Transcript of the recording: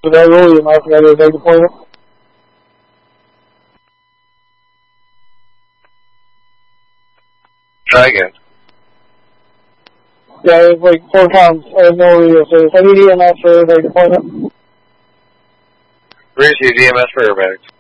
available, EMS ready to take deployment. Try again. Yeah, it was like 4 times. I have no radio service. I need EMS for take deployment. Received EMS for aerobatics.